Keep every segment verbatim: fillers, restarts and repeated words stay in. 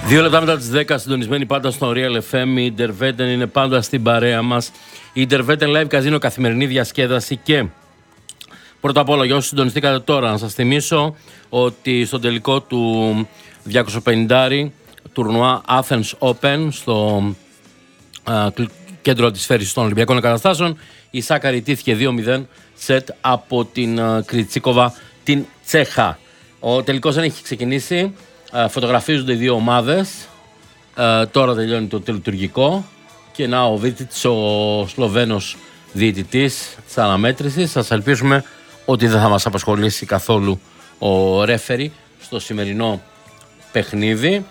Δύο λεπτά μετά τις δέκα, συντονισμένοι πάντα στο Real εφ εμ. Η Interveten είναι πάντα στην παρέα μας. Η Interveten Live Casino, καθημερινή διασκέδαση. Και πρώτα απ' όλα, για όσους συντονιστήκατε τώρα, να σας θυμίσω ότι στο τελικό του διακόσια πενήντα τουρνουά Athens Open, στο α, κέντρο της φέρησης των Ολυμπιακών Εγκαταστάσεων, η Σάκαρη ιτήθηκε δύο μηδέν σετ από την α, Κριτσίκοβα, την Τσέχα. Ο τελικός δεν έχει ξεκινήσει. Φωτογραφίζονται οι δύο ομάδες. Ε, τώρα τελειώνει το τελετουργικό. Και να ο Βίτιτς, ο Σλοβαίνος διαιτητής της αναμέτρησης. Σας ελπίσουμε ότι δεν θα μας απασχολήσει καθόλου ο ρέφερι στο σημερινό παιχνίδι,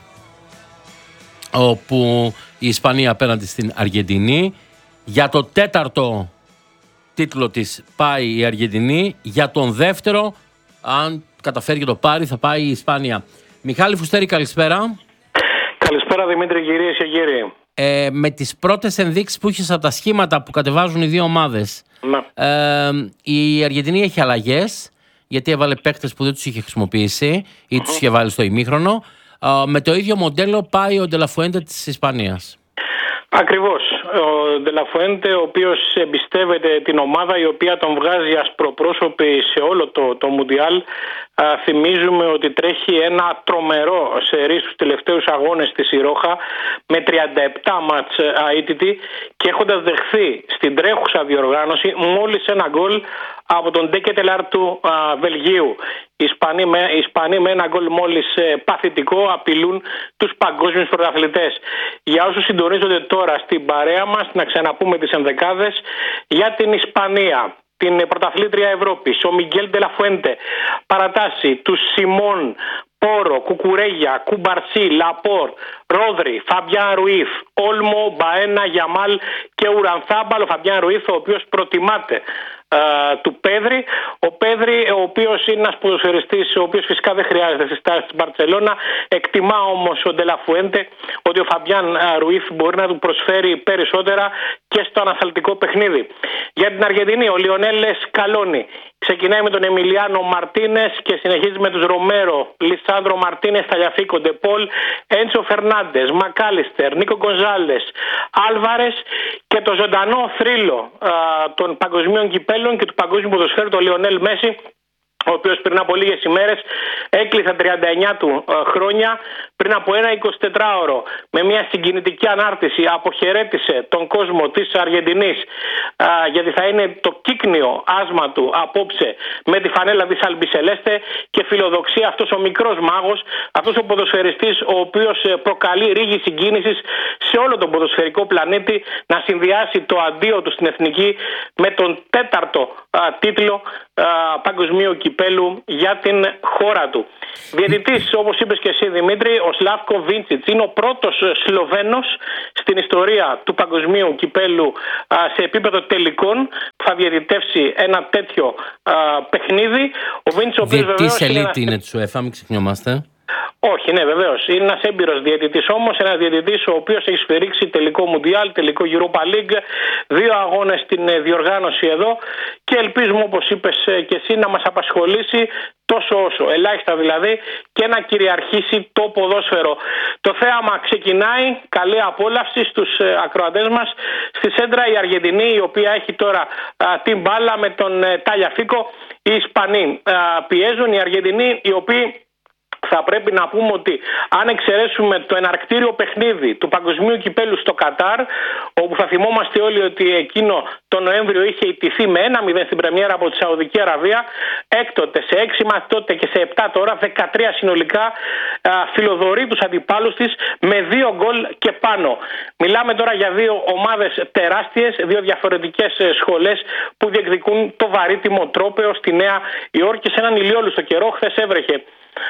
όπου η Ισπανία απέναντι στην Αργεντινή. Για το τέταρτο τίτλο της πάει η Αργεντινή. Για τον δεύτερο, αν καταφέρει και το πάρει, θα πάει η Ισπανία. Μιχάλη Φουστέρη, καλησπέρα. Καλησπέρα Δημήτρη, κυρίες και κύριοι. Ε, με τις πρώτες ενδείξεις που είχες από τα σχήματα που κατεβάζουν οι δύο ομάδες, ναι. ε, η Αργεντινή έχει αλλαγές, γιατί έβαλε παίκτες που δεν τους είχε χρησιμοποιήσει ή uh-huh. τους είχε βάλει στο ημίχρονο. Ε, με το ίδιο μοντέλο πάει ο Ντελαφουέντε της Ισπανίας. Ακριβώς. Ο Ντελαφουέντε, ο οποίος εμπιστεύεται την ομάδα η οποία τον βγάζει ασπροπρόσωπη σε όλο το, το Μουντιάλ. Θυμίζουμε ότι τρέχει ένα τρομερό σερί στους τελευταίους αγώνες της Ιρόχα με τριάντα επτά μάτς αίτητη και έχοντας δεχθεί στην τρέχουσα διοργάνωση μόλις ένα γκολ από τον Ντέκετελαρ του α, Βελγίου. Οι Ισπανοί, με, οι Ισπανοί με ένα γκολ μόλις ε, παθητικό απειλούν τους παγκόσμιους πρωταθλητές. Για όσους συντονίζονται τώρα στην παρέα μας, να ξαναπούμε τις ενδεκάδες για την Ισπανία. Την πρωταθλήτρια Ευρώπης, ο Μιγγέλ Ντελαφουέντε, παρατάσσει του Σιμών, Πόρο, Κουκουρέγια, Κουμπαρσί, Λαπόρ, Ρόδρυ, Φαμπιάν Ρουίφ, Όλμο, Μπαένα, Γιαμάλ και Ουρανθάμπαλ. Ο Φαμπιάν Ρουίφ, ο οποίος προτιμάται Uh, του Πέδρη. Ο Πέδρη, ο οποίος είναι ένας ποδοσφαιριστής, ο οποίος φυσικά δεν χρειάζεται στη στάση της Μπαρτσελώνα. Εκτιμά όμως ο Ντελαφουέντε ότι ο Φαμπιάν Ρουίφ μπορεί να του προσφέρει περισσότερα και στο ανασταλτικό παιχνίδι. Για την Αργεντινή, ο Λιονέλ Σκαλόνι ξεκινάει με τον Εμιλιάνο Μαρτίνες και συνεχίζει με τους Ρομέρο, Λισάνδρο Μαρτίνες, Ταλιαφίκο, Ντεπόλ, Έντσο Φερνάντες, Μακάλιστερ, Νίκο Γκονζάλες, Άλβαρες και το ζωντανό θρύλο α, των παγκοσμίων κυπέλων και του παγκόσμιου ποδοσφαίρου, τον Λιονέλ Μέση, ο οποίος πριν από λίγες ημέρες έκλεισε τριάντα εννιά του χρόνια. Πριν από ένα εικοσιτετράωρο με μια συγκινητική ανάρτηση αποχαιρέτησε τον κόσμο της Αργεντινής, α, γιατί θα είναι το κύκνιο άσμα του απόψε με τη φανέλα της Αλμπισελέστε και φιλοδοξεί αυτός ο μικρός μάγος, αυτός ο ποδοσφαιριστής ο οποίος προκαλεί ρίγη συγκίνησης σε όλο τον ποδοσφαιρικό πλανήτη να συνδυάσει το αντίο του στην εθνική με τον τέταρτο α, τίτλο α, παγκοσμίου κυπέλου για την χώρα του. Διαιτητής, όπως είπες και εσύ Δημήτρη, ο Σλάβκο Βίντσιτς είναι ο πρώτος Σλοβαίνος στην ιστορία του παγκοσμίου κυπέλου α, σε επίπεδο τελικών που θα διαιτητεύσει ένα τέτοιο α, παιχνίδι. Ο Βίντσιτς, διαιτητής ελίτ είναι της UEFA, μην ξεχνιόμαστε. Όχι, ναι, βεβαίως. Είναι ένας έμπειρος διαιτητής όμως, ένας διαιτητής ο οποίος έχει σφυρίξει τελικό Μουντιάλ, τελικό Europa League, δύο αγώνες στην διοργάνωση εδώ και ελπίζουμε, όπως είπες και εσύ, να μας απασχολήσει τόσο όσο, ελάχιστα δηλαδή, και να κυριαρχήσει το ποδόσφαιρο. Το θέαμα ξεκινάει, καλή απόλαυση στους ακροατές μας. Στη σέντρα η Αργεντινή, η οποία έχει τώρα α, την μπάλα με τον ε, Ταλιαφίκο. Οι Ισπανοί α, πιέζουν, οι Αργεντινοί, οι οποίοι θα πρέπει να πούμε ότι αν εξαιρέσουμε το εναρκτήριο παιχνίδι του παγκοσμίου κυπέλου στο Κατάρ, όπου θα θυμόμαστε όλοι ότι εκείνο το Νοέμβριο είχε ιτηθεί με ένα μηδέν στην πρεμιέρα από τη Σαουδική Αραβία, έκτοτε σε έξι μάτς τότε και σε επτά τώρα, δεκατρία συνολικά, α, φιλοδορεί τους αντιπάλους της με δύο γκολ και πάνω. Μιλάμε τώρα για δύο ομάδες τεράστιες, δύο διαφορετικές σχολές που διεκδικούν το βαρύτιμο τρόπαιο στη Νέα Υόρκη σε έναν ηλιόλουστο καιρό. Χθες έβρεχε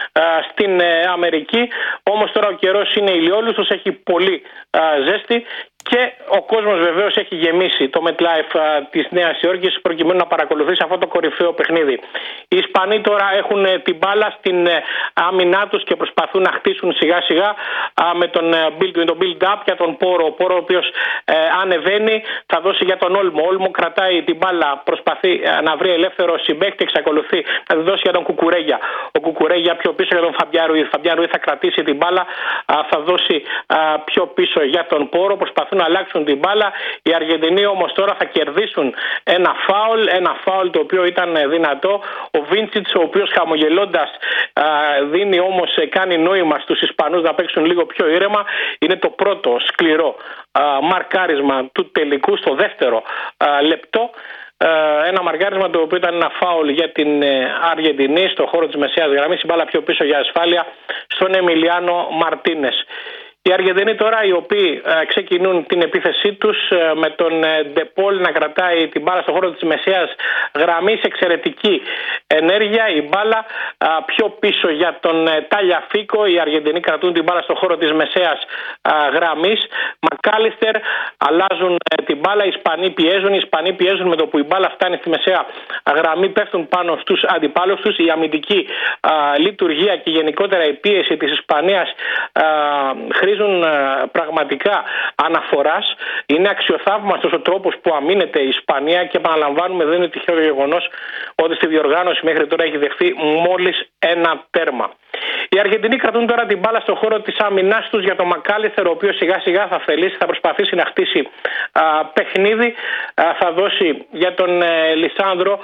στην Αμερική, όμως τώρα ο καιρός είναι ηλιόλουστος, έχει πολύ α, ζέστη Και ο κόσμος βεβαίως έχει γεμίσει το MetLife της Νέας Υόρκης προκειμένου να παρακολουθήσει αυτό το κορυφαίο παιχνίδι. Οι Ισπανοί τώρα έχουν την μπάλα στην άμυνά τους και προσπαθούν να χτίσουν σιγά σιγά με τον build, το build-up για τον Πόρο. Ο Πόρο ο οποίος ε, ανεβαίνει, θα δώσει για τον Όλμο. Ο Όλμο κρατάει την μπάλα, προσπαθεί να βρει ελεύθερο συμπαίκτη, εξακολουθεί να τη δώσει για τον Κουκουρέγια. Ο Κουκουρέγια πιο πίσω για τον Φαμπιάν Ρουίθ. Φαμπιάν Ρουίθ θα κρατήσει την μπάλα, θα δώσει πιο πίσω για τον Πόρο. Προσπαθούν να αλλάξουν την μπάλα. Οι Αργεντινοί όμως τώρα θα κερδίσουν ένα φάουλ, ένα φάουλ το οποίο ήταν δυνατό. Ο Βίντσιτς, ο οποίος χαμογελώντας δίνει όμως, κάνει νόημα στους Ισπανούς να παίξουν λίγο πιο ήρεμα. Είναι το πρώτο σκληρό μαρκάρισμα του τελικού στο δεύτερο λεπτό. Ένα μαρκάρισμα το οποίο ήταν ένα φάουλ για την Αργεντινή στο χώρο της μεσαίας γραμμής. Η μπάλα πιο πίσω για ασφάλεια στον Εμιλιάνο Μαρτίνες. Οι Αργεντινοί τώρα, οι οποίοι ε, ξεκινούν την επίθεσή τους ε, με τον ε, Ντεπόλ να κρατάει την μπάλα στον χώρο της μεσαίας γραμμής, εξαιρετική ενέργεια. Η μπάλα ε, πιο πίσω για τον ε, Ταλιαφίκο. Οι Αργεντινοί κρατούν την μπάλα στον χώρο της μεσαίας ε, γραμμής. Μακάλιστερ, αλλάζουν ε, την μπάλα. Οι Ισπανοί πιέζουν. Οι Ισπανοί πιέζουν με το που η μπάλα φτάνει στη μεσαία γραμμή, πέφτουν πάνω στους αντιπάλους τους. Η αμυντική ε, λειτουργία και γενικότερα η πίεση της Ισπανίας ε, χρήζουν πραγματικά αναφοράς. Είναι αξιοθαύμαστος ο τρόπος που αμήνεται η Ισπανία και επαναλαμβάνουμε, δεν είναι τυχαίο γεγονός ότι στη διοργάνωση μέχρι τώρα έχει δεχθεί μόλις ένα τέρμα. Οι Αργεντινοί κρατούν τώρα την μπάλα στον χώρο της άμυνάς τους για τον Μακάλιστερ, ο οποίος σιγά σιγά θα θελήσει, θα προσπαθήσει να χτίσει α, παιχνίδι. Α, θα δώσει για τον ε, Λισάνδρο,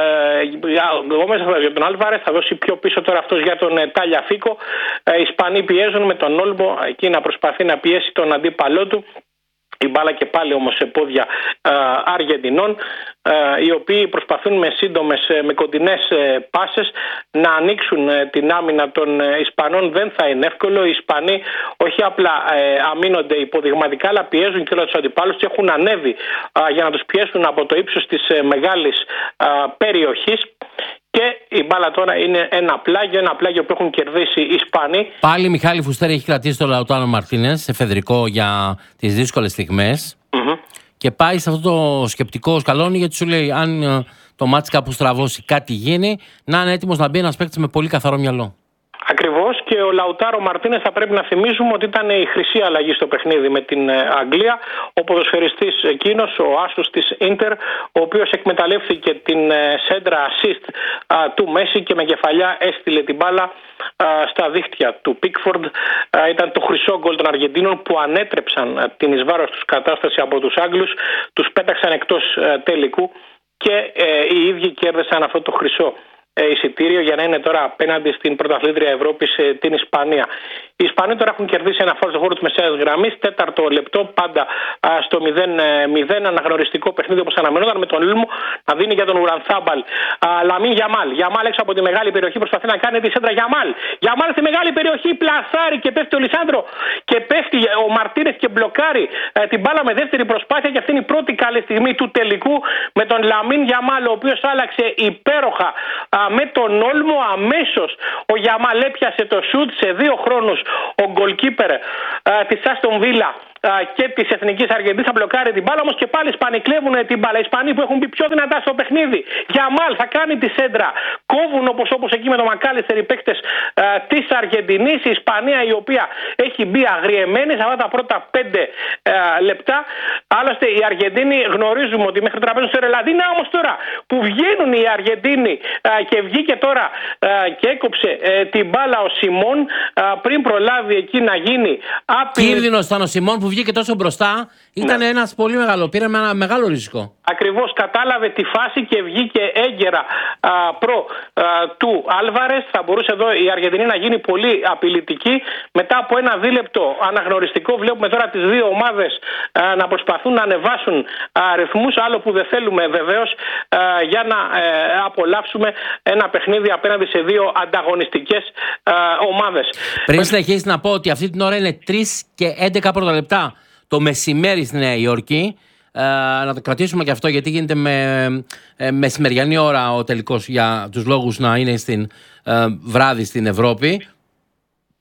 ε, για τον Άλβαρες, θα δώσει πιο πίσω τώρα αυτός για τον ε, Ταλιαφίκο. Ε, οι Ισπανοί πιέζουν με τον Όλμπο εκεί να προσπαθεί να πιέσει τον αντίπαλό του. Η μπάλα και πάλι όμως σε πόδια ε, Αργεντινών, ε, οι οποίοι προσπαθούν με σύντομες, με κοντινές ε, πάσες να ανοίξουν ε, την άμυνα των ε, Ισπανών. Δεν θα είναι εύκολο. Οι Ισπανοί όχι απλά ε, αμήνονται υποδειγματικά, αλλά πιέζουν και όλα τους αντιπάλους και έχουν ανέβει ε, για να τους πιέσουν από το ύψος της ε, μεγάλης ε, περιοχής. Και η μπάλα τώρα είναι ένα πλάγιο, ένα πλάγιο που έχουν κερδίσει οι Ισπανοί. Πάλι Μιχάλη Φουστέρη έχει κρατήσει τον Λαουτάρο Μαρτίνες εφεδρικό για τις δύσκολες στιγμές. Mm-hmm. Και πάει σε αυτό το σκεπτικό σκαλόνι, γιατί σου λέει: αν το μάτς κάπου στραβώσει, κάτι γίνει, να είναι έτοιμος να μπει ένας παίκτης με πολύ καθαρό μυαλό. Ακριβώς, και ο Λαουτάρο Μαρτίνες θα πρέπει να θυμίζουμε ότι ήταν η χρυσή αλλαγή στο παιχνίδι με την Αγγλία. Ο ποδοσφαιριστής εκείνος, ο άσος της Ίντερ, ο οποίος εκμεταλλεύτηκε την σέντρα assist α, του Μέση και με κεφαλιά έστειλε την μπάλα α, στα δίχτυα του Πίκφορντ. Α, ήταν το χρυσό γκολ των Αργεντίνων που ανέτρεψαν α, την εις βάρος τους κατάσταση από τους Άγγλους, τους πέταξαν εκτός α, τελικού και ε, οι ίδιοι κέρδισαν αυτό το χρυσό εισιτήριο για να είναι τώρα απέναντι στην πρωταθλήτρια Ευρώπης, την Ισπανία. Οι Ισπανοί τώρα έχουν κερδίσει ένα φάουλ στον χώρο της μεσαίας γραμμής, τέταρτο λεπτό, πάντα α, στο μηδέν μηδέν, αναγνωριστικό παιχνίδι όπως αναμενόταν, με τον Λίμο να δίνει για τον Ουρανθάμπαλ. Λαμίν Γιαμάλ. Γιαμάλ έξω από τη μεγάλη περιοχή προσπαθεί να κάνει τη σέντρα. Γιαμάλ. Γιαμάλ στη μεγάλη περιοχή, πλασάρει και πέφτει ο Λισάνδρο και πέφτει ο Μαρτίνες και μπλοκάρει ε, την μπάλα με δεύτερη προσπάθεια, και αυτή είναι η πρώτη καλή στιγμή του τελικού με τον Λαμίν Γιαμάλ, ο οποίος άλλαξε υπέροχα α, με τον Όλμο. Αμέσως ο Γιαμάλ έπιασε το σουτ σε δύο χρόνους. Ο γκολκίπερ της Άστον Βίλα και της Εθνικής Αργεντίνης θα μπλοκάρει την μπάλα, όμως και πάλι οι Ισπανοί κλέβουν την μπάλα. Οι Ισπανοί που έχουν μπει πιο δυνατά στο παιχνίδι. Γιαμάλ θα κάνει τη σέντρα. Κόβουν όπως, όπως εκεί με τον Μακάλιστερ οι παίκτες της Αργεντινής. Η Ισπανία, η οποία έχει μπει αγριεμένη σε αυτά τα πρώτα πέντε α, λεπτά. Άλλωστε οι Αργεντίνοι γνωρίζουμε ότι μέχρι τώρα παίζουν σε ρελαδί. Είναι όμως τώρα που βγαίνουν οι Αργεντίνοι α, και βγήκε τώρα α, και έκοψε α, την μπάλα ο Σιμών α, πριν προλάβει εκεί να γίνει άπειλη. Κίνδυνος ήταν ο Σιμών που βγήκε τόσο μπροστά. Ήταν ναι. ένας πολύ μεγάλο, πήρε με ένα μεγάλο ρίσκο. Ακριβώς, κατάλαβε τη φάση και βγήκε έγκαιρα α, προ α, του Άλβαρες. Θα μπορούσε εδώ η Αργεντινή να γίνει πολύ απειλητική. Μετά από ένα δίλεπτο αναγνωριστικό βλέπουμε τώρα τις δύο ομάδες α, να προσπαθούν να ανεβάσουν α, ρυθμούς. Άλλο που δεν θέλουμε βεβαίως α, για να ε, απολαύσουμε ένα παιχνίδι απέναντι σε δύο ανταγωνιστικές α, ομάδες. Πριν συνεχίσεις να πω ότι αυτή την ώρα είναι τρεις και έντεκα πρώτα λεπτά το μεσημέρι στη Νέα Υόρκη. Ε, να το κρατήσουμε και αυτό, γιατί γίνεται με ε, μεσημεριανή ώρα ο τελικός, για τους λόγους να είναι στην ε, βράδυ στην Ευρώπη.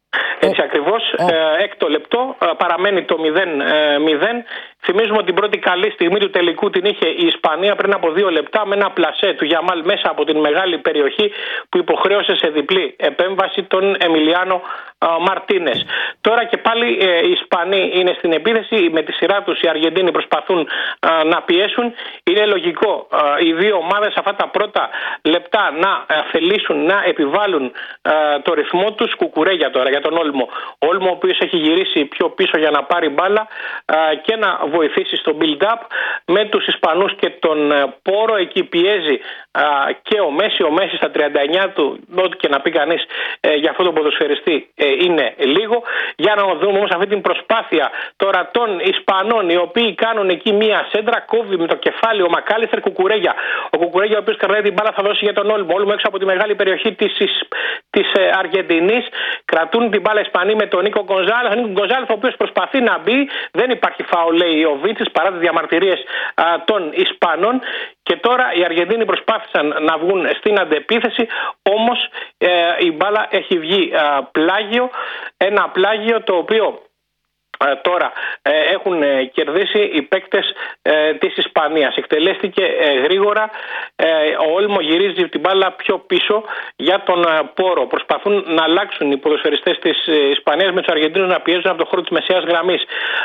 Έτσι ακριβώς, oh. ε, έκτο λεπτό, ε, παραμένει το μηδέν μηδέν. Θυμίζουμε ότι την πρώτη καλή στιγμή του τελικού την είχε η Ισπανία πριν από δύο λεπτά με ένα πλασέ του Γιαμάλ μέσα από την μεγάλη περιοχή που υποχρέωσε σε διπλή επέμβαση τον Εμιλιάνο Μαρτίνες. Τώρα και πάλι ε, οι Ισπανοί είναι στην επίθεση, με τη σειρά τους οι Αργεντίνοι προσπαθούν ε, να πιέσουν. Είναι λογικό ε, οι δύο ομάδες αυτά τα πρώτα λεπτά να ε, θελήσουν να επιβάλλουν ε, το ρυθμό τους. Κουκουρέγια τώρα για τον Όλμο. Ο Όλμο ο οποίος έχει γυρίσει πιο πίσω για να πάρει μπάλα ε, και να βοηθήσει στο build-up με τους Ισπανούς και τον ε, Πόρο. Εκεί πιέζει ε, και ο Μέση. Ο Μέση στα τριάντα εννιά του, ό,τι και να πει κανείς ε, για αυτό τον ποδοσφαιριστή ε, είναι λίγο. Για να δούμε όμως αυτή την προσπάθεια τώρα των Ισπανών, οι οποίοι κάνουν εκεί μία σέντρα, κόβει με το κεφάλι ο Μακάλιστερ. Κουκουρέγια. Ο Κουκουρέγια, ο οποίος κρατάει την μπάλα, θα δώσει για τον Όλμο. Όλμο έξω από τη μεγάλη περιοχή της, της ε, Αργεντινής. Κρατούν την μπάλα Ισπανοί με τον Νίκο Γκονζάλεθ. Ο Νίκο Γκονζάλεθ, ο οποίος προσπαθεί να μπει. Δεν υπάρχει φάουλ, λέει ο Βίντσης, παρά τις διαμαρτυρίες α, των Ισπανών. Και τώρα οι Αργεντίνοι προσπάθησαν να βγουν στην αντεπίθεση, όμως ε, η μπάλα έχει βγει ε, πλάγιο, ένα πλάγιο το οποίο ε, τώρα ε, έχουν ε, κερδίσει οι παίκτες ε, της Ισπανίας. Εκτελέστηκε ε, γρήγορα, ε, ο Όλμο γυρίζει την μπάλα πιο πίσω για τον ε, Πόρο. Προσπαθούν να αλλάξουν οι ποδοσφαιριστές της ε, Ισπανίας με τους Αργεντίνους να πιέζουν από το χώρο της μεσαίας γραμμής.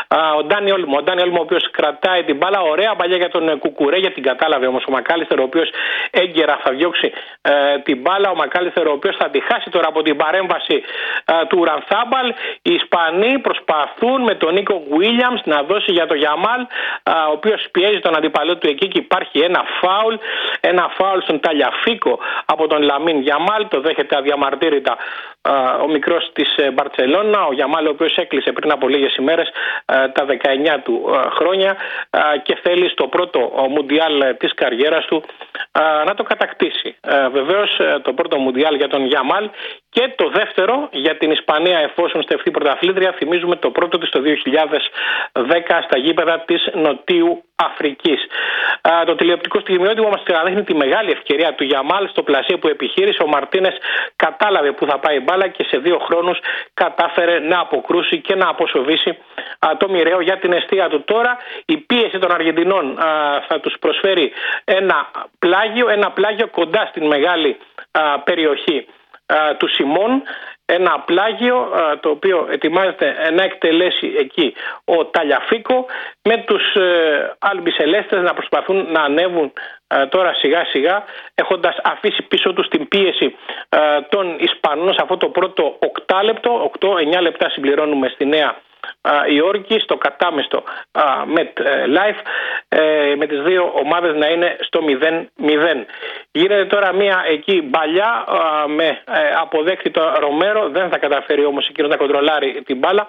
Ο Ντάνι Όλμο, ο Ντάνι Όλμο ο οποίος κρατάει την μπάλα, ωραία παλιά για τον Κουκουρέγια, την κατάλαβε όμως ο Μακάλιστερ, ο οποίος έγκαιρα θα διώξει ε, την μπάλα. Ο Μακάλιστερ ο οποίος θα τη χάσει τώρα από την παρέμβαση ε, του Ρανθάμπαλ. Οι Ισπανοί προσπαθούν με τον Νίκο Γουίλιαμς να δώσει για τον Γιαμάλ, ε, ο οποίος πιέζει τον αντιπαλό του εκεί και υπάρχει ένα φάουλ, ένα φάουλ στον Ταλιαφίκο από τον Λαμίν Γιαμάλ. Το δέχεται αδιαμαρτύρητα ε, ο μικρός της ε, Μπαρτσελώνα, ο Γιαμάλ, ο οποίος έκλεισε πριν από λίγες ημέρες ε, τα δεκαεννιά του ε, χρόνια ε, και θέλει στο πρώτο ε, μουντιάλ ε, της καριέρας του ε, να το κατακτήσει. Ε, βεβαίως ε, το πρώτο μουντιάλ για τον Γιαμάλ και το δεύτερο για την Ισπανία εφόσον στεφθεί πρωταθλήτρια. Θυμίζουμε το πρώτο της το δύο χιλιάδες δέκα στα γήπεδα της Νοτιού Αφρικής. Ε, το τηλεοπτικό στιγμιότυπο μας καταδείχνει τη μεγάλη ευκαιρία του Γιαμάλ στο πλασέ που επιχείρησε. Ο Μαρτίνες κατάλαβε που θα πάει μπάλα και σε δύο χρόνους κατάφερε να αποκρούσει και να αποσοβήσει α, το μοιραίο για την εστία του. Τώρα η πίεση των Αργεντινών α, θα τους προσφέρει ένα πλάγιο, ένα πλάγιο κοντά στην μεγάλη α, περιοχή α, του Σιμών. Ένα πλάγιο α, το οποίο ετοιμάζεται να εκτελέσει εκεί ο Ταλιαφίκο, με τους ε, Αλμπισελέστες να προσπαθούν να ανέβουν ε, τώρα σιγά σιγά, έχοντας αφήσει πίσω τους την πίεση ε, των Ισπανών σε αυτό το πρώτο οκτάλεπτο. οκτώ εννιά λεπτά συμπληρώνουμε στη Νέα Υόρκη, στο κατάμεστο Met Life, ε, με τις δύο ομάδες να είναι στο μηδέν μηδέν. Γίνεται τώρα μια εκεί μπαλιά α, με ε, αποδέκτη το Ρομέρο, δεν θα καταφέρει όμως εκείνος να κοντρολάρει την μπάλα,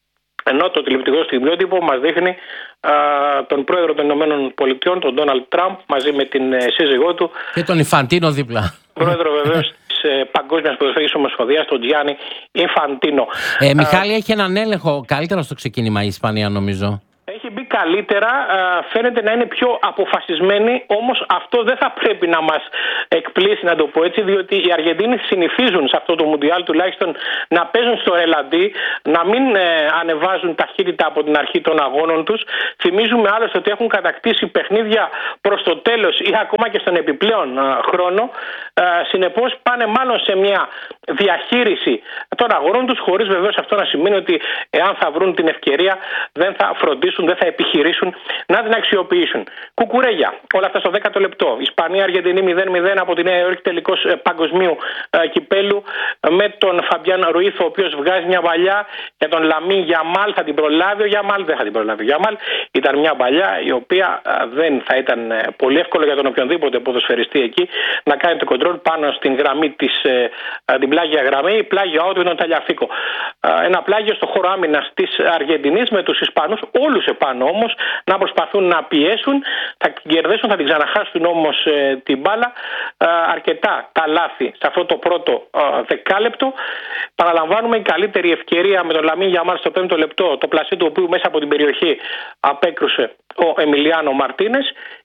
ενώ το τηλεοπτικό στιγμιότυπο μας δείχνει α, τον πρόεδρο των Ηνωμένων Πολιτειών, τον Ντόναλντ Τραμπ, μαζί με την ε, σύζυγό του και τον Ινφαντίνο δίπλα. Πρόεδρο βεβαίως της ε, Παγκόσμιας Ποδοσφαιρικής Ομοσπονδίας, τον Τζιάννη Ινφαντίνο. Ε, Μιχάλη, έχει έναν έλεγχο καλύτερα στο ξεκίνημα η Ισπανία, νομίζω. Έχει μπει καλύτερα, φαίνεται να είναι πιο αποφασισμένη, όμως αυτό δεν θα πρέπει να μας εκπλήσει, να το πω έτσι, διότι οι Αργεντίνοι συνηθίζουν σε αυτό το Μουντιάλ τουλάχιστον να παίζουν στο ρελαντί, να μην ε, ανεβάζουν ταχύτητα από την αρχή των αγώνων τους. Θυμίζουμε άλλωστε ότι έχουν κατακτήσει παιχνίδια προς το τέλος ή ακόμα και στον επιπλέον α, χρόνο. Α, συνεπώς πάνε μάλλον σε μια διαχείριση των αγώνων τους, χωρίς βεβαίως αυτό να σημαίνει ότι εάν θα βρουν την ευκαιρία δεν θα φροντίσουν, δεν θα επιχειρήσουν να την αξιοποιήσουν. Κουκουρέγια, όλα αυτά στο δέκατο λεπτό. Ισπανία Αργεντινή μηδέν μηδέν από τη Νέα Υόρκη, τελικός ε, παγκοσμίου ε, κυπέλου, ε, με τον Φαμπιάν Ρουίθ, ο οποίος βγάζει μια παλιά για τον Λαμίν Γιαμάλ. Θα την προλάβει ο Γιαμάλ, δεν θα την προλάβει ο Γιαμάλ. Ήταν μια παλιά η οποία ε, δεν θα ήταν ε, πολύ εύκολο για τον οποιονδήποτε ποδοσφαιριστή εκεί να κάνει το κοντρόλ πάνω στην γραμμή της, ε, ε, την πλάγια γραμμή. Πλάγιο out με τον Ταλιαφίκο. Ε, ένα πλάγιο στο χώρο άμυνας της Αργεντινής με τους Ισπανούς, όλους επάνω όμως, να προσπαθούν να πιέσουν. Θα την κερδίσουν, θα την ξαναχάσουν όμως ε, την μπάλα. Ε, αρκετά τα λάθη σε αυτό το πρώτο ε, δεκάλεπτο. Παραλαμβάνουμε η καλύτερη ευκαιρία με τον Λαμίν Γιαμάλ στο πέμπτο λεπτό, το πλασί του οποίου μέσα από την περιοχή απέκρουσε ο Εμιλιάνο Μαρτίνες.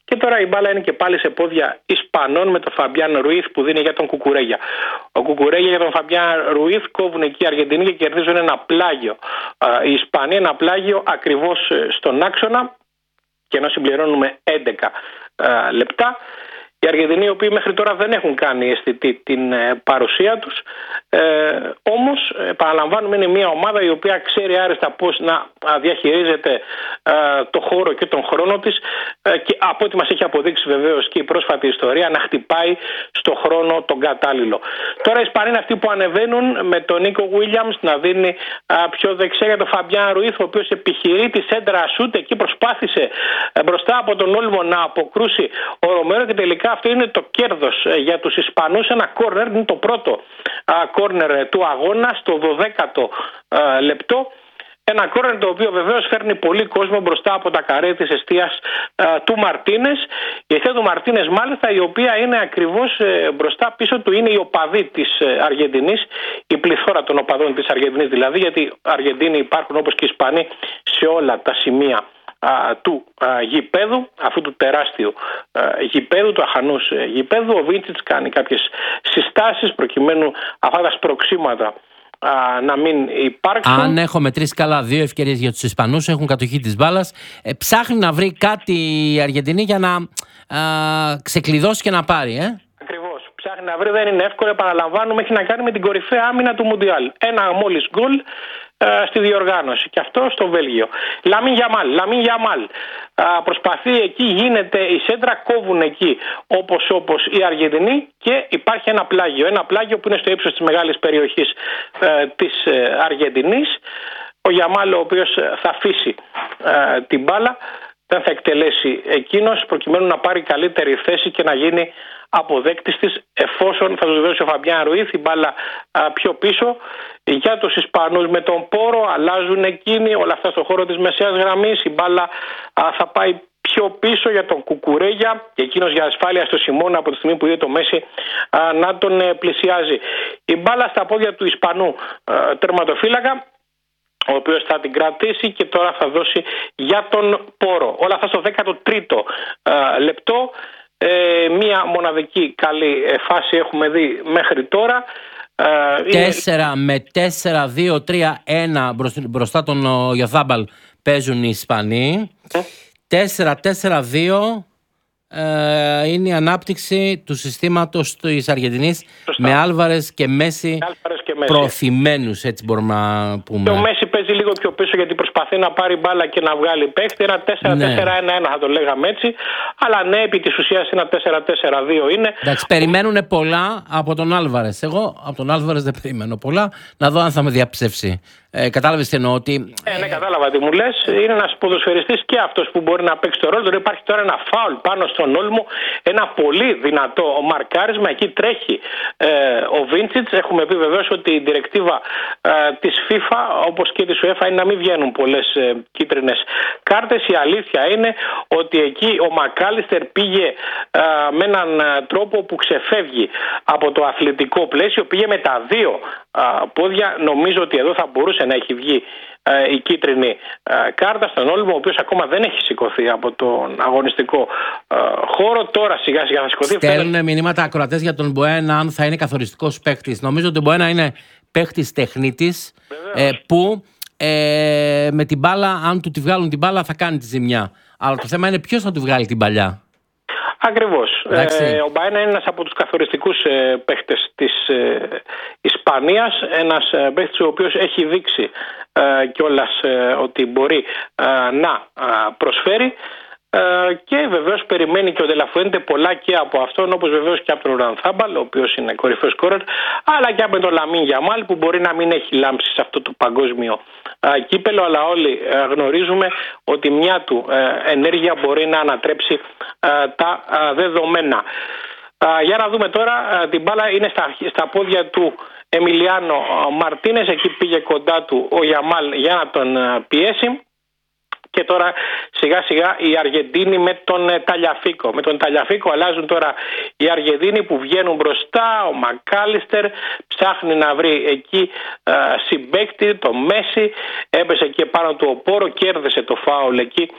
Και τώρα η μπάλα είναι και πάλι σε πόδια Ισπανών με τον Φαμπιάν Ρουίθ που δίνει για τον Κουκουρέγια. Ο Κουκουρέγια για τον Φαμπιάν Ρουίθ κόβουν εκεί οι Αργεντινοί και κερδίζουν ένα πλάγιο. Η Ισπανία ένα πλάγιο ακριβώς στον άξονα, και ενώ συμπληρώνουμε έντεκα λεπτά. Οι Αργεντινοί, οι οποίοι μέχρι τώρα δεν έχουν κάνει αισθητή την παρουσία τους, ε, όμως επαναλαμβάνουμε είναι μια ομάδα η οποία ξέρει άριστα πώς να διαχειρίζεται ε, το χώρο και τον χρόνο της ε, και από ό,τι μας έχει αποδείξει βεβαίως και η πρόσφατη ιστορία να χτυπάει στο χρόνο τον κατάλληλο. Τώρα οι Ισπανοί είναι αυτοί που ανεβαίνουν με τον Νίκο Γουίλιαμς να δίνει ε, πιο δεξιά για τον Φαμπιάν Ρουίθ, ο οποίος επιχειρεί τη σέντρα σούτ, εκεί προσπάθησε ε, μπροστά από τον Όλμο να αποκρούσει ο Ρομέρο και τελικά αυτό είναι το κέρδος για τους Ισπανούς. Ένα κόρνερ, είναι το πρώτο κόρνερ του αγώνα στο δωδέκατο λεπτό. Ένα κόρνερ το οποίο βεβαίως φέρνει πολύ κόσμο μπροστά από τα καρέ της εστίας του Μαρτίνες. Η εστία του Μαρτίνες μάλιστα, η οποία είναι ακριβώς μπροστά, πίσω του είναι οι οπαδοί της Αργεντινής, η πληθώρα των οπαδών της Αργεντινής δηλαδή, γιατί Αργεντίνοι υπάρχουν όπως και οι Ισπανοί σε όλα τα σημεία του γηπέδου, αυτού του τεράστιου γηπέδου, του αχανούς γηπέδου. Ο Βίντσιτς κάνει κάποιες συστάσεις προκειμένου αυτά τα σπροξήματα να μην υπάρξουν. Αν έχω μετρήσει καλά, δύο ευκαιρίες για τους Ισπανούς, έχουν κατοχή της μπάλας. Ε, ψάχνει να βρει κάτι η Αργεντινή για να α, ξεκλειδώσει και να πάρει, ε. Ακριβώς. Ψάχνει να βρει, δεν είναι εύκολο. Επαναλαμβάνουμε, έχει να κάνει με την κορυφαία άμυνα του Μουντιάλ. Ένα μόλις γκολ στη διοργάνωση, και αυτό στο Βέλγιο. Λαμίν Γιαμάλ, Λαμίν Γιαμάλ προσπαθεί εκεί, γίνεται η σέντρα, κόβουν εκεί όπως όπως οι Αργεντινοί και υπάρχει ένα πλάγιο, ένα πλάγιο που είναι στο ύψος της μεγάλης περιοχής ε, της ε, Αργεντινής. Ο Γιαμάλ, ο οποίος θα αφήσει ε, την μπάλα, δεν θα εκτελέσει εκείνος προκειμένου να πάρει καλύτερη θέση και να γίνει αποδέκτης της, εφόσον θα του δώσει ο Φαμπιάν Ρουίθ η μπάλα α, πιο πίσω. Για τους Ισπανούς με τον Πόρο αλλάζουν εκείνοι, όλα αυτά στον χώρο της μεσαίας γραμμής. Η μπάλα α, θα πάει πιο πίσω για τον Κουκουρέγια και εκείνος για ασφάλεια στο Σιμώνα από τη στιγμή που είδε το Μέση α, να τον ε, πλησιάζει. Η μπάλα στα πόδια του Ισπανού α, τερματοφύλακα, ο οποίος θα την κρατήσει και τώρα θα δώσει για τον Πόρο. Όλα αυτά στο δέκατο τρίτο α, λεπτό. Ε, μία μοναδική καλή φάση έχουμε δει μέχρι τώρα. Τέσσερα είναι... με τέσσερα δύο τρία ένα μπροστά τον Γιοθάμπαλ παίζουν οι Ισπανοί. τέσσερα τέσσερα δύο ε, είναι η ανάπτυξη του συστήματος της Αργεντινής. Σωστά. Με Άλβαρες και Μέση προωθημένους, έτσι μπορούμε να πούμε. Και ο Μέση παίζει λίγο πιο πίσω γιατί προσπαθεί να πάρει μπάλα και να βγάλει παίχτη. Ένα τέσσερα τέσσερα ένα ένα θα το λέγαμε έτσι. Αλλά ναι, επί της ουσίας ένα τέσσερα τέσσερα δύο είναι. Εντάξει, περιμένουν πολλά από τον Άλβαρες. Εγώ από τον Άλβαρες δεν περιμένω πολλά. Να δω αν θα με διαψεύσει. Ε, κατάλαβες τι εννοώ ότι... Ε, ναι, κατάλαβα τι μου λες. Είναι ένας ποδοσφαιριστής και αυτός που μπορεί να παίξει το ρόλο. Τώρα υπάρχει τώρα ένα φάουλ πάνω στον Όλμο. Ένα πολύ δυνατό μαρκάρισμα. Εκεί τρέχει ε, ο Βίντσιτς. Έχουμε πει βεβαίως ότι η διρεκτίβα ε, της FIFA όπως και της UEFA είναι να μην βγαίνουν πολλές ε, κίτρινες κάρτες. Η αλήθεια είναι ότι εκεί ο Μακάλιστερ πήγε ε, με έναν τρόπο που ξεφεύγει από το αθλητικό πλαίσιο. Πήγε με τα δύο ε, πόδια. Νομίζω ότι εδώ θα μπορούσε να έχει βγει ε, η κίτρινη ε, κάρτα στον Όλμο, ο οποίος ακόμα δεν έχει σηκωθεί από τον αγωνιστικό ε, χώρο. Τώρα σιγά σιγά θα σηκωθεί. Στέλνουν φέρε... μηνύματα ακροατές για τον Μποένα αν θα είναι καθοριστικός παίκτης. Νομίζω ότι ο Μποένα είναι παίκτης τεχνίτης ε, που ε, με την μπάλα, αν του τη βγάλουν την μπάλα θα κάνει τη ζημιά. Αλλά το θέμα είναι ποιος θα του βγάλει την παλιά. Ακριβώς. Ε, ο Μπαένα είναι ένας από τους καθοριστικούς ε, παίχτες της ε, Ισπανίας. Ένας ε, παίχτης ο οποίος έχει δείξει ε, κιόλας ε, ότι μπορεί ε, να ε, προσφέρει. Uh, και βεβαίως περιμένει και ο Ντελαφουέντε πολλά και από αυτόν, όπως βεβαίως και από τον Ρανθάμπαλ, ο οποίος είναι κορυφαίος σκόρερ, αλλά και από τον Λαμίν Γιαμάλ που μπορεί να μην έχει λάμψει σε αυτό το παγκόσμιο uh, κύπελο, αλλά όλοι uh, γνωρίζουμε ότι μια του uh, ενέργεια μπορεί να ανατρέψει uh, τα uh, δεδομένα. Uh, για να δούμε τώρα, uh, την μπάλα είναι στα, στα πόδια του Εμιλιάνο Μαρτίνες, εκεί πήγε κοντά του ο Γιαμάλ για να τον uh, πιέσει. Και τώρα σιγά σιγά οι Αργεντίνοι με τον Ταλιαφίκο. Με τον Ταλιαφίκο αλλάζουν τώρα οι Αργεντίνοι που βγαίνουν μπροστά. Ο Μακάλιστερ ψάχνει να βρει εκεί α, συμπαίκτη, το Μέση. Έπεσε και πάνω του ο Πόρο, κέρδισε το φάουλ εκεί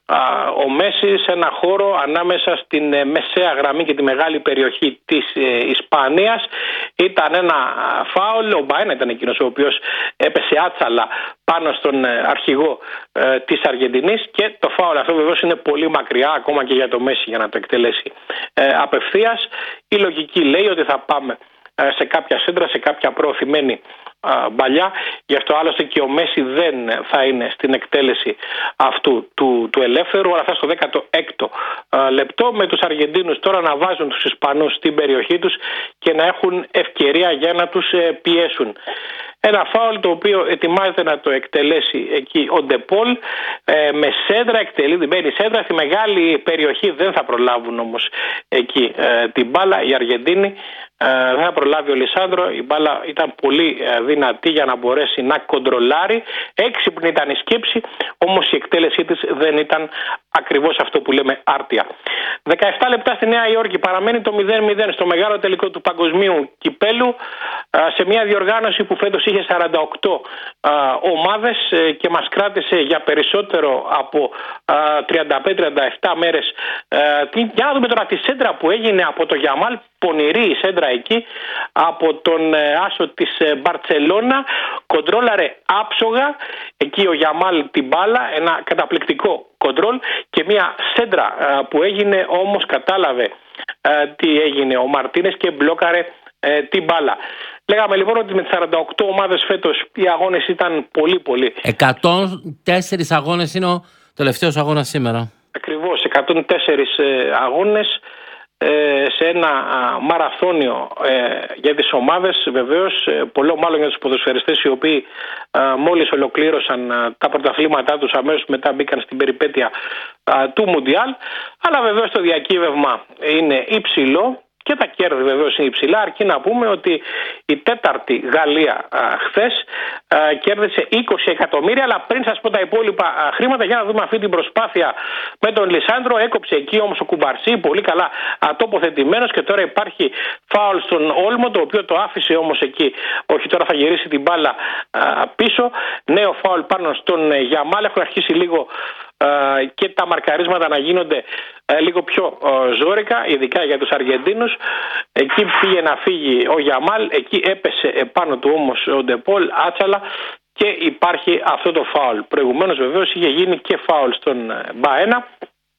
ο Μέση σε ένα χώρο ανάμεσα στην μεσαία γραμμή και τη μεγάλη περιοχή της Ισπανίας. Ήταν ένα φάουλ, ο Μπαένα ήταν εκείνος ο οποίος έπεσε άτσαλα πάνω στον αρχηγό της Αργεντινής, και το φάουλ αυτό βεβαίως είναι πολύ μακριά ακόμα και για το Μέση για να το εκτελέσει απευθείας. Η λογική λέει ότι θα πάμε σε κάποια σέντρα, σε κάποια προωθημένη μπαλιά. Γι' αυτό άλλωστε και ο Μέση δεν θα είναι στην εκτέλεση αυτού του, του ελεύθερου, αλλά θα στο δέκατο έκτο λεπτό, με τους Αργεντίνους τώρα να βάζουν τους Ισπανούς στην περιοχή τους και να έχουν ευκαιρία για να τους πιέσουν. Ένα φάουλ το οποίο ετοιμάζεται να το εκτελέσει εκεί ο Ντεπόλ, ε, με σέντρα, εκτελεί, μπαίνει σέντρα στη μεγάλη περιοχή, δεν θα προλάβουν όμως εκεί ε, την μπάλα οι Αργεντίνοι. Ε, δεν θα προλάβει ο Λισάνδρο, η μπάλα ήταν πολύ ε, δυνατή για να μπορέσει να κοντρολάρει. Έξυπνη ήταν η σκέψη, όμως η εκτέλεσή της δεν ήταν ακριβώς αυτό που λέμε άρτια. δεκαεπτά λεπτά στη Νέα Υόρκη, παραμένει το μηδέν μηδέν στο μεγάλο τελικό του παγκοσμίου κυπέλου, ε, σε μια διοργάνωση που φέτος είχε σαράντα οκτώ ε, ομάδες ε, και μας κράτησε για περισσότερο από ε, τριάντα πέντε τριάντα επτά μέρες. Ε, για να δούμε τώρα τη σέντρα που έγινε από το Γιαμάλ, πονηρή η σέντρα εκεί από τον άσο της Μπαρτσελώνα, κοντρόλαρε άψογα εκεί ο Γιαμάλ την μπάλα, ένα καταπληκτικό κοντρόλ και μια σέντρα που έγινε, όμως κατάλαβε τι έγινε ο Μαρτίνες και μπλόκαρε την μπάλα. Λέγαμε λοιπόν ότι με τις σαράντα οκτώ ομάδες φέτος οι αγώνες ήταν πολύ πολύ. εκατόν τέσσερις αγώνες είναι ο τελευταίος αγώνας σήμερα. Ακριβώς, εκατόν τέσσερις αγώνες σε ένα μαραθώνιο για τις ομάδες, βεβαίως πολλό μάλλον για τους ποδοσφαιριστές οι οποίοι μόλις ολοκλήρωσαν τα πρωταθλήματά τους, αμέσως μετά μπήκαν στην περιπέτεια του Μουντιάλ, αλλά βεβαίως το διακύβευμα είναι υψηλό και τα κέρδη βεβαίως είναι υψηλά, αρκεί να πούμε ότι η τέταρτη Γαλλία α, χθες α, κέρδισε είκοσι εκατομμύρια, αλλά πριν σας πω τα υπόλοιπα α, χρήματα, για να δούμε αυτή την προσπάθεια με τον Λισάνδρο. Έκοψε εκεί όμως ο Κουμπαρσί, πολύ καλά α, τοποθετημένος, και τώρα υπάρχει φάουλ στον Όλμο, το οποίο το άφησε όμως εκεί. Όχι, τώρα θα γυρίσει την μπάλα α, πίσω. Νέο φάουλ πάνω στον Γιαμάλ. Έχουν αρχίσει λίγο Uh, και τα μαρκαρίσματα να γίνονται uh, λίγο πιο uh, ζόρικα, ειδικά για τους Αργεντίνους. Εκεί πήγε να φύγει ο Γιαμάλ, εκεί έπεσε επάνω του όμως ο Ντεπόλ άτσαλα και υπάρχει αυτό το φάουλ. Προηγουμένως βεβαίως είχε γίνει και φάουλ στον Μπαένα.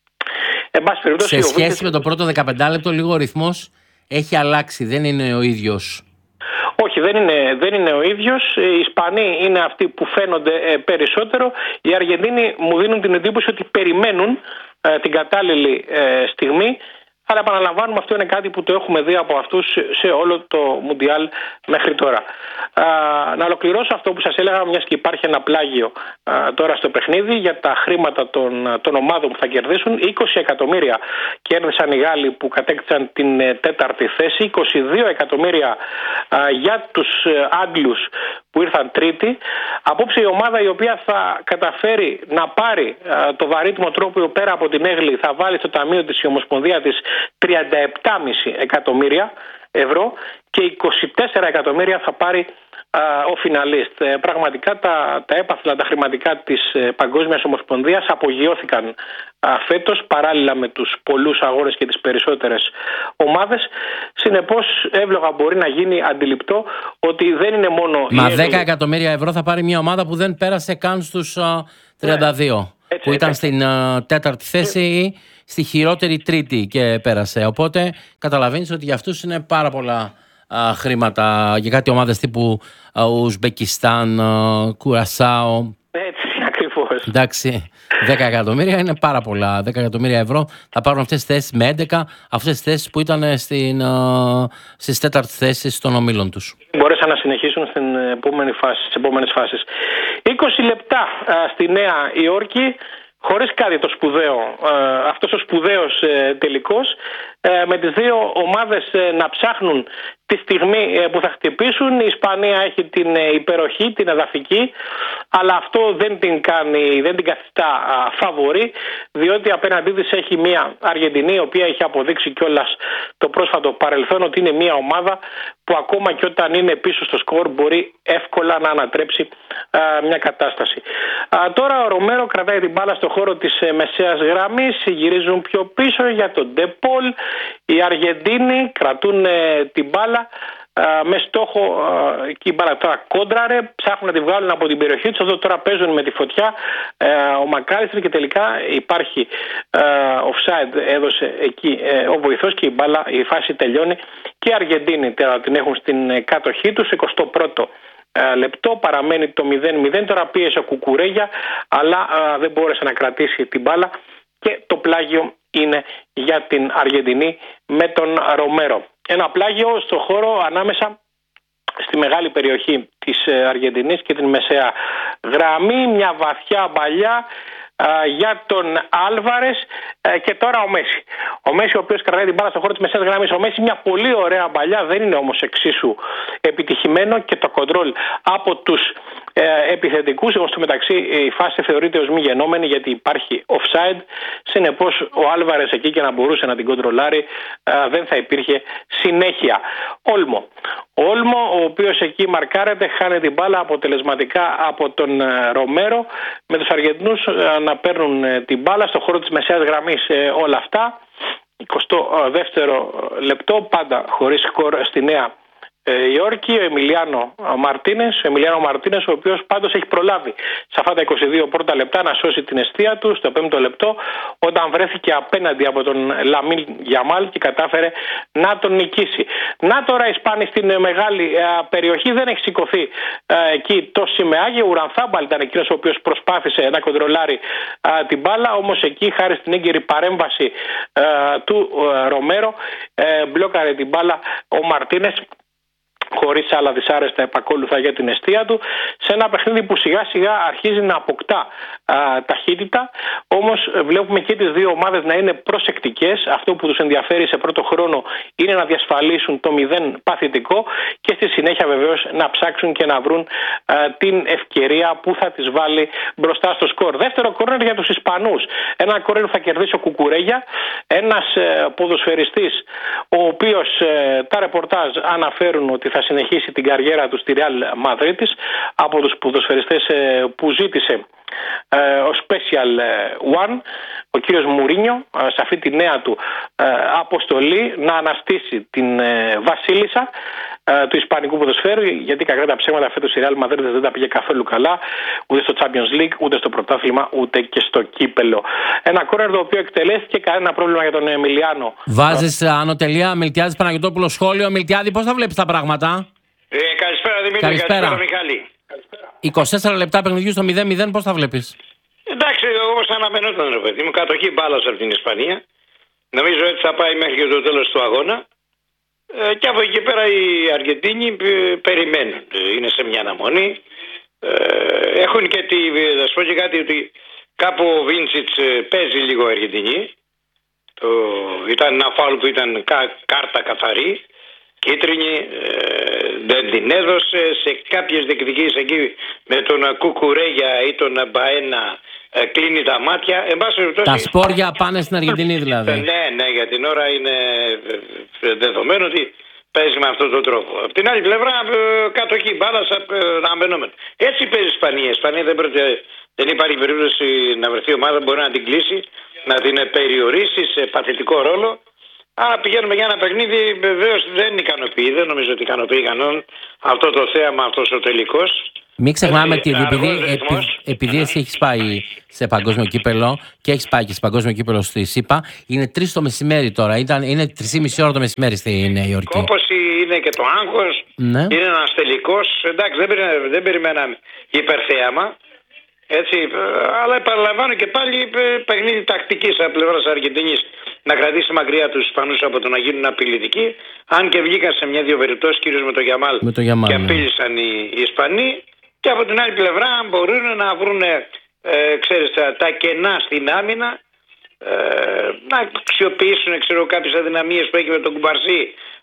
Σε σχέση με το πρώτο δεκαπέντε λεπτό λίγο ο ρυθμός έχει αλλάξει, δεν είναι ο ίδιος. Όχι, δεν είναι, δεν είναι ο ίδιος. Οι Ισπανοί είναι αυτοί που φαίνονται ε, περισσότερο. Οι Αργεντίνοι μου δίνουν την εντύπωση ότι περιμένουν ε, την κατάλληλη ε, στιγμή. Αλλά επαναλαμβάνουμε, αυτό είναι κάτι που το έχουμε δει από αυτούς σε όλο το Μουντιάλ μέχρι τώρα. Α, να ολοκληρώσω αυτό που σας έλεγα, μιας και υπάρχει ένα πλάγιο α, τώρα στο παιχνίδι για τα χρήματα των, των ομάδων που θα κερδίσουν. είκοσι εκατομμύρια κέρδισαν οι Γάλλοι που κατέκτησαν την ε, τέταρτη θέση, είκοσι δύο εκατομμύρια α, για τους ε, Άγγλους που ήρθαν τρίτη. Απόψε η ομάδα η οποία θα καταφέρει να πάρει α, το βαρύτιμο τρόπο πέρα από την Έγλη θα βάλει στο ταμείο της η Ομοσπονδία της τριάντα επτά κόμμα πέντε εκατομμύρια ευρώ και είκοσι τέσσερα εκατομμύρια θα πάρει α, ο φιναλίστ. Ε, πραγματικά τα, τα έπαθλα, τα χρηματικά της ε, Παγκόσμιας Ομοσπονδίας απογειώθηκαν α, φέτος, παράλληλα με τους πολλούς αγώνες και τις περισσότερες ομάδες. Συνεπώς εύλογα μπορεί να γίνει αντιληπτό ότι δεν είναι μόνο... Μα δέκα εκατομμύρια ευρώ θα πάρει μια ομάδα που δεν πέρασε καν στους α, τριάντα δύο. Ναι. Έτσι, που ήταν έτσι. Στην uh, τέταρτη θέση ή στη χειρότερη τρίτη και πέρασε. Οπότε καταλαβαίνεις ότι για αυτούς είναι πάρα πολλά uh, χρήματα για κάτι ομάδες τύπου uh, Ουσμπεκιστάν, uh, Κουρασάο. Έτσι ακριβώς. Εντάξει, δέκα εκατομμύρια είναι πάρα πολλά. δέκα εκατομμύρια ευρώ θα πάρουν αυτές τις θέσεις με έντεκα, αυτές τις θέσεις που ήταν στην, uh, στις τέταρτες θέσεις των ομίλων τους. Μπορέσαν να συνεχίσουν στην επόμενη φάση, στις επόμενες φάσεις. είκοσι λεπτά α, στη Νέα Υόρκη, χωρίς κάτι το σπουδαίο, α, αυτός ο σπουδαίος ε, τελικός, ε, με τις δύο ομάδες ε, να ψάχνουν τη στιγμή που θα χτυπήσουν. Η Ισπανία έχει την υπεροχή, την εδαφική, αλλά αυτό δεν την κάνει, δεν την καθιστά φαβορί, διότι απέναντί της έχει μια Αργεντινή, η οποία έχει αποδείξει κιόλας το πρόσφατο παρελθόν ότι είναι μια ομάδα που ακόμα και όταν είναι πίσω στο σκορ μπορεί εύκολα να ανατρέψει α, μια κατάσταση. Α, τώρα ο Ρομέρο κρατάει την μπάλα στο χώρο της ε, μεσαίας γραμμής, γυρίζουν πιο πίσω για τον Ντεπόλ. Οι Αργεντίνοι κρατούν ε, την μπάλα Uh, με στόχο uh, εκεί η μπάλα τώρα κόντραρε, ψάχνουν να τη βγάλουν από την περιοχή τους. Εδώ τώρα παίζουν με τη φωτιά uh, ο Μακάλιστερ και τελικά υπάρχει uh, offside, έδωσε εκεί uh, ο βοηθός και η μπάλα, η φάση τελειώνει και οι Αργεντίνοι τώρα την έχουν στην κατοχή τους. εικοστό πρώτο uh, λεπτό, παραμένει το μηδέν μηδέν. Τώρα πίεσε ο Κουκουρέγια, αλλά uh, δεν μπόρεσε να κρατήσει την μπάλα και το πλάγιο είναι για την Αργεντινή με τον Ρομέρο. Ένα πλάγιο στο χώρο ανάμεσα στη μεγάλη περιοχή της Αργεντινής και την μεσαία γραμμή. Μια βαθιά μπαλιά α, για τον Άλβαρες α, και τώρα ο Μέση. Ο Μέση ο οποίος κρατάει την μπάλα στο χώρο της μεσαίας γραμμής. Ο Μέση μια πολύ ωραία μπαλιά, δεν είναι όμως εξίσου επιτυχημένο και το κοντρόλ από τους ε, επιθετικούς. Όμως στο μεταξύ η φάση θεωρείται ως μη γενόμενη γιατί υπάρχει offside. Συνεπώς ο Άλβαρες εκεί και να μπορούσε να την κοντρολάρει ε, δεν θα υπήρχε συνέχεια. Όλμο. Όλμο ο οποίος εκεί μαρκάρεται, χάνει την μπάλα αποτελεσματικά από τον ε, Ρομέρο, με τους Αργεντινούς ε, να παίρνουν ε, την μπάλα στο χώρο της μεσαίας γραμμής ε, όλα αυτά. εικοστό δεύτερο λεπτό, πάντα χωρίς σκορ στη Νέα Υόρκη. Ο Εμιλιάνο Μαρτίνες, ο Εμιλιάνο Μαρτίνες, ο οποίος πάντως έχει προλάβει σε αυτά τα είκοσι δύο πρώτα λεπτά να σώσει την εστία του στο πέμπτο λεπτό, όταν βρέθηκε απέναντι από τον Λαμίν Γιαμάλ και κατάφερε να τον νικήσει. Να τώρα οι Ισπάνοι στην μεγάλη α, περιοχή, δεν έχει σηκωθεί α, εκεί το Σιμεάγε. Ο Ουρανθάμπαλ ήταν εκείνος ο οποίος προσπάθησε να κοντρολάρει α, την μπάλα, όμως εκεί χάρη στην έγκαιρη παρέμβαση α, του α, Ρομέρο α, μπλόκαρε την μπάλα ο Μαρτίνες, χωρίς άλλα δυσάρεστα επακόλουθα για την εστία του, σε ένα παιχνίδι που σιγά σιγά αρχίζει να αποκτά α, ταχύτητα. Όμως βλέπουμε και τις δύο ομάδες να είναι προσεκτικές. Αυτό που τους ενδιαφέρει σε πρώτο χρόνο είναι να διασφαλίσουν το μηδέν παθητικό και στη συνέχεια βεβαίως να ψάξουν και να βρουν α, την ευκαιρία που θα τις βάλει μπροστά στο σκορ. Δεύτερο κόρνερ για τους Ισπανούς. Ένα κόρνερ που θα κερδίσει ο Κουκουρέγια, ένας ε, ποδοσφαιριστής ο οποίος ε, τα ρεπορτάζ αναφέρουν ότι θα θα συνεχίσει την καριέρα του στη Real Μαδρίτης, από τους ποδοσφαιριστές που ζήτησε ο Special One, ο κύριος Μουρίνιο, σε αυτή τη νέα του αποστολή να αναστήσει την βασίλισσα του Ισπανικού ποδοσφαίρου, γιατί κακά τα ψέματα φέτος η Real Μαδρίτης δεν τα πήγε καθόλου καλά, ούτε στο Champions League, ούτε στο πρωτάθλημα, ούτε και στο κύπελο. Ένα κόρνερ το οποίο εκτελέστηκε, κανένα πρόβλημα για τον Εμιλιάνο. Βάζεις άνω τελεία, Μιλτιάδης Παναγιωτόπουλος σχόλιο. Μιλτιάδη, πώς θα βλέπεις τα πράγματα? Ε, καλησπέρα Δημήτρη, καλησπέρα, καλησπέρα Μιχάλη. είκοσι τέσσερα λεπτά παιχνιδιού στο μηδέν μηδέν, πώς θα βλέπεις? Εντάξει, όπως αναμενόταν ρε παιδί μου, κατοχή μπάλας από την Ισπανία. Νομίζω ότι θα πάει μέχρι και το τέλος του αγώνα. Ε, και από εκεί πέρα οι Αργεντίνοι περιμένουν. Είναι σε μια αναμονή. Ε, έχουν και τη. Θα σου πω και κάτι, ότι κάπου ο Βίντσιτς παίζει λίγο Αργεντινή. Το, ήταν ένα φάουλ που ήταν κα, κάρτα καθαρή. Κίτρινη, ε, δεν την έδωσε. Σε κάποιες διεκδικήσεις εκεί με τον Κουκουρέγια ή τον Μπαένα ε, κλείνει τα μάτια. Εν πάση περιπτώσει, τα σπόρια πάνε στην Αργεντινή δηλαδή. Ναι, ναι, για την ώρα είναι δεδομένο ότι παίζει με αυτόν τον τρόπο. Από την άλλη πλευρά, ε, κατοχή μπάλα αναμενόμενο. Έτσι παίζει η Ισπανία. Η Ισπανία δεν, προτε... δεν υπάρχει περίπτωση να βρεθεί ομάδα που μπορεί να την κλείσει, να την περιορίσει σε παθητικό ρόλο. Άρα πηγαίνουμε για ένα παιχνίδι, βεβαίως δεν ικανοποιεί, δεν νομίζω ότι ικανοποιεί κανέναν αυτό το θέαμα, αυτός ο τελικός. Μην ξεχνάμε ότι επειδή, επει, επειδή εσύ έχεις πάει σε παγκόσμιο κύπελο και έχεις πάει και σε παγκόσμιο κύπελο στη ΣΥΠΑ, είναι τρεις το μεσημέρι τώρα, ήταν, είναι τρεις και μισή ώρα το μεσημέρι στη Νέα Υόρκη. Όπως είναι και το άγχος, ναι. Είναι ένας τελικός, εντάξει δεν, περι, δεν περιμέναμε υπερθέαμα. Έτσι, αλλά επαναλαμβάνω και πάλι παιχνίδι τακτικής από πλευράς Αργεντινής να κρατήσει μακριά τους Ισπανούς από το να γίνουν απειλητικοί. Αν και βγήκαν σε μια-δύο περιπτώσεις, κυρίως με το Γιαμάλ, με το Γιαμάλ και απείλησαν ναι. οι, οι Ισπανοί. Και από την άλλη πλευρά μπορούν να βρουν ε, ξέρεις, τα, τα κενά στην άμυνα, ε, να αξιοποιήσουν ξέρω, κάποιες αδυναμίες που έχει με τον Κουμπαρσί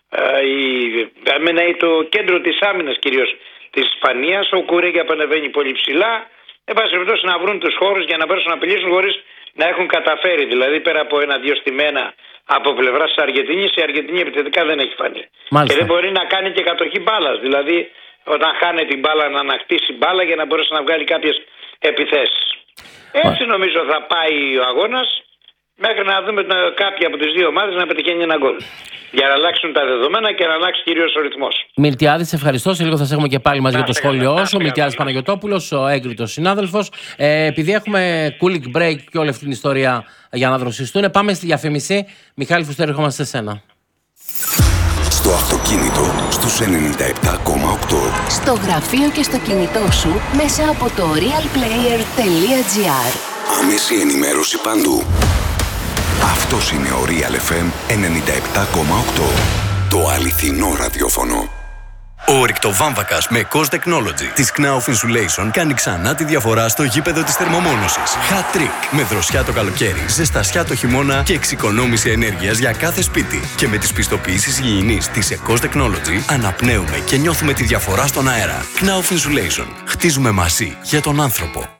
η, το κέντρο της άμυνας κυρίως της Ισπανίας, ο Κουρέγια πανεβαίνει πολύ ψηλά. Εν πάση περιπτώσει να βρουν τους χώρους για να μπορέσουν να απειλήσουν χωρίς να έχουν καταφέρει. Δηλαδή πέρα από ένα-δύο στημένα από πλευράς της Αργεντινής, η Αργεντινή επιθετικά δεν έχει φανεί. Μάλιστα. Και δεν μπορεί να κάνει και κατοχή μπάλας. Δηλαδή όταν χάνει την μπάλα να ανακτήσει μπάλα για να μπορέσει να βγάλει κάποιες επιθέσεις. Έτσι νομίζω θα πάει ο αγώνας μέχρι να δούμε κάποια από τις δύο ομάδες να πετυχαίνει ένα γκολ. Για να αλλάξουν τα δεδομένα και να αλλάξει κυρίως ο ρυθμός. Μιλτιάδη, σε ευχαριστώ. Σε λίγο θα σε έχουμε και πάλι μαζί για το σχόλιο σου. Μιλτιάδης Παναγιωτόπουλος, ο έγκριτος συνάδελφος. Ε, επειδή έχουμε cooling break και όλη αυτή την ιστορία για να δροσιστούν, πάμε στη διαφήμιση. Μιχάλη Φουστέρη, ερχόμαστε σε σένα. Στο αυτοκίνητο στους ενενήντα επτά κόμμα οκτώ. Στο γραφείο και στο κινητό σου μέσα από το real player τελεία gr. Άμεση ενημέρωση παντού. Αυτός είναι ο Real εφ εμ ενενήντα επτά κόμμα οκτώ. Το αληθινό ραδιόφωνο. Ο ρηκτοβάμβακας με Cos Technology της Knauf Insulation κάνει ξανά τη διαφορά στο γήπεδο της θερμομόνωσης. Hat trick με δροσιά το καλοκαίρι, ζεστασιά το χειμώνα και εξοικονόμηση ενέργειας για κάθε σπίτι. Και με τις πιστοποιήσεις υγιεινής της Cos Technology αναπνέουμε και νιώθουμε τη διαφορά στον αέρα. Knauf Insulation. Χτίζουμε μαζί για τον άνθρωπο.